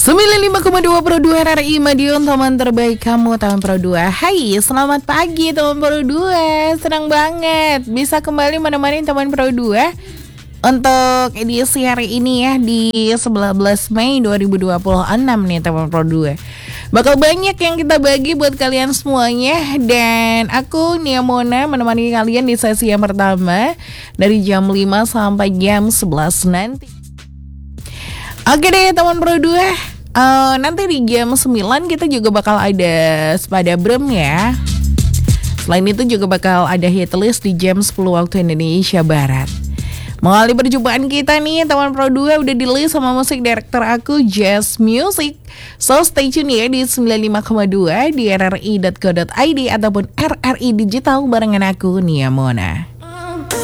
95,2 Pro 2 RRI Madiun, teman terbaik kamu, teman Pro 2. Hai, selamat pagi teman Pro 2. Senang banget bisa kembali menemani teman Pro 2 untuk edisi hari ini ya, di 11 Mei 2026 nih teman Pro 2. Bakal banyak yang kita bagi buat kalian semuanya. Dan aku Nia Mona menemani kalian di sesi yang pertama dari jam 5 sampai jam 11 nanti. Oke deh teman Pro 2, nanti di jam 9 kita juga bakal ada Sepada Brem ya. Selain itu juga bakal ada hitlist di jam 10 waktu Indonesia Barat. Mengawali perjumpaan kita nih teman Pro 2 udah di-list sama musik director aku, Jazz Music. So stay tune ya di 95,2 di rri.co.id ataupun RRI Digital barengan aku Nia Mona.